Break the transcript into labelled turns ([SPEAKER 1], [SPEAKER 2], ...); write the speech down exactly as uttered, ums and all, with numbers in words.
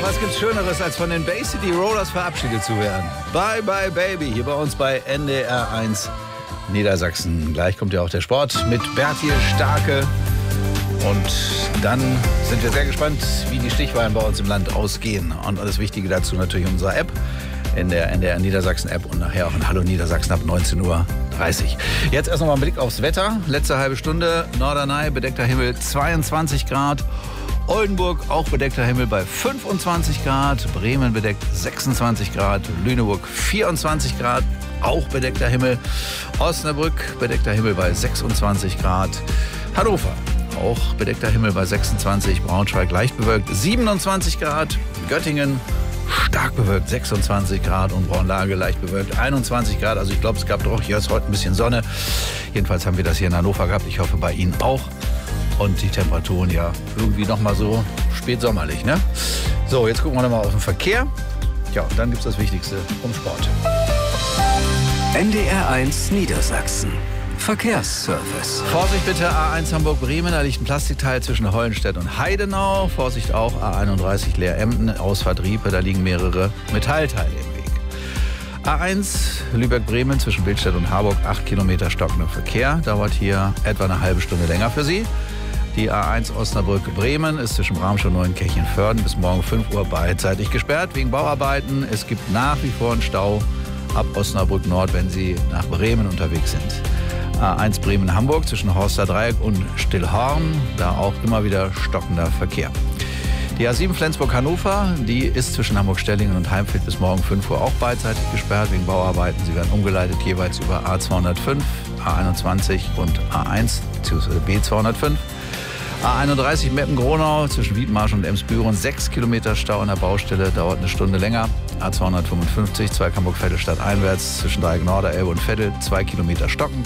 [SPEAKER 1] was gibt's Schöneres, als von den Bay City Rollers verabschiedet zu werden? Bye, bye, Baby, hier bei uns bei N D R eins Niedersachsen. Gleich kommt ja auch der Sport mit Bertil Starke. Und dann sind wir sehr gespannt, wie die Stichwahlen bei uns im Land ausgehen. Und alles Wichtige dazu natürlich unsere App, in der N D R Niedersachsen App und nachher auch in Hallo Niedersachsen ab neunzehn Uhr dreißig. Jetzt erst noch mal ein Blick aufs Wetter. Letzte halbe Stunde, Norderney, bedeckter Himmel zweiundzwanzig Grad. Oldenburg auch bedeckter Himmel bei fünfundzwanzig Grad. Bremen bedeckt sechsundzwanzig Grad. Lüneburg vierundzwanzig Grad, auch bedeckter Himmel. Osnabrück bedeckter Himmel bei sechsundzwanzig Grad. Hannover auch bedeckter Himmel bei sechsundzwanzig. Braunschweig leicht bewölkt siebenundzwanzig Grad. Göttingen stark bewölkt sechsundzwanzig Grad und Braunlage leicht bewölkt einundzwanzig Grad. Also ich glaube, es gab doch hier ist heute ein bisschen Sonne. Jedenfalls haben wir das hier in Hannover gehabt. Ich hoffe bei Ihnen auch. Und die Temperaturen ja irgendwie noch mal so spätsommerlich, ne? So, jetzt gucken wir noch mal auf den Verkehr. Ja, und dann gibt's das Wichtigste vom Sport.
[SPEAKER 2] N D R eins Niedersachsen. Verkehrsservice.
[SPEAKER 1] Vorsicht bitte, A eins Hamburg-Bremen, da liegt ein Plastikteil zwischen Hollenstedt und Heidenau. Vorsicht auch, A einunddreißig Leer-Emden, Ausfahrt Riepe, da liegen mehrere Metallteile im Weg. A eins Lübeck-Bremen zwischen Billstedt und Harburg, acht Kilometer stockender Verkehr. Dauert hier etwa eine halbe Stunde länger für Sie. Die A eins Osnabrück-Bremen ist zwischen Bramsch und Neunkirchen-Vörden bis morgen fünf Uhr beidseitig gesperrt wegen Bauarbeiten. Es gibt nach wie vor einen Stau ab Osnabrück Nord, wenn Sie nach Bremen unterwegs sind. A eins Bremen-Hamburg zwischen Horster Dreieck und Stillhorn, da auch immer wieder stockender Verkehr. Die A sieben Flensburg-Hannover, die ist zwischen Hamburg-Stellingen und Heimfeld bis morgen fünf Uhr auch beidseitig gesperrt wegen Bauarbeiten. Sie werden umgeleitet jeweils über A zweihundertfünf, A einundzwanzig und A eins bzw. B zweihundertfünf. A einunddreißig Meppen-Gronau zwischen Wiedmarsch und Emsbüren, sechs Kilometer Stau an der Baustelle, dauert eine Stunde länger. A zweihundertfünfundfünfzig, Zweig Hamburg-Vettelstadt einwärts zwischen Dreieck Norderelbe und Vettel, zwei Kilometer stocken.